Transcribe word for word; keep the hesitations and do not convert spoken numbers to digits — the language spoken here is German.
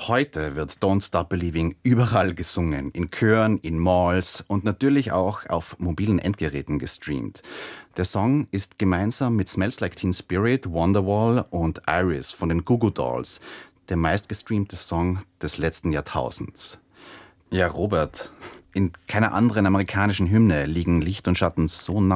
Heute wird Don't Stop Believing überall gesungen, in Chören, in Malls und natürlich auch auf mobilen Endgeräten gestreamt. Der Song ist gemeinsam mit Smells Like Teen Spirit, Wonderwall und Iris von den Goo Goo Dolls der meistgestreamte Song des letzten Jahrtausends. Ja, Robert, in keiner anderen amerikanischen Hymne liegen Licht und Schatten so nah